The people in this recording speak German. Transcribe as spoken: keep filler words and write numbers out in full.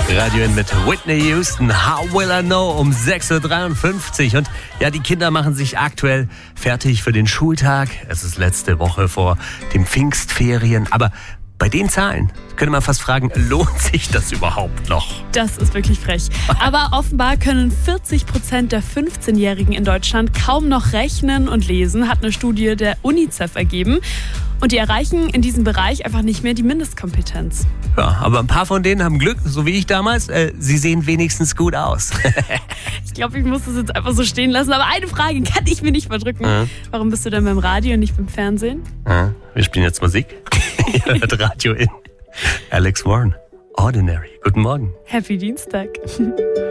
Radio in mit Whitney Houston, How Will I Know, um sechs Uhr dreiundfünfzig. Und ja, die Kinder machen sich aktuell fertig für den Schultag. Es ist letzte Woche vor den Pfingstferien. Aber bei den Zahlen könnte man fast fragen, lohnt sich das überhaupt noch? Das ist wirklich frech. Aber offenbar können vierzig Prozent der fünfzehnjährigen in Deutschland kaum noch rechnen und lesen, hat eine Studie der UNICEF ergeben. Und die erreichen in diesem Bereich einfach nicht mehr die Mindestkompetenz. Ja, aber ein paar von denen haben Glück, so wie ich damals. Äh, sie sehen wenigstens gut aus. Ich glaube, ich muss das jetzt einfach so stehen lassen. Aber eine Frage kann ich mir nicht verdrücken. Ja. Warum bist du denn beim Radio und nicht beim Fernsehen? Ja, wir spielen jetzt Musik. Ihr hört Radio in. Alex Warren, Ordinary. Guten Morgen. Happy Dienstag.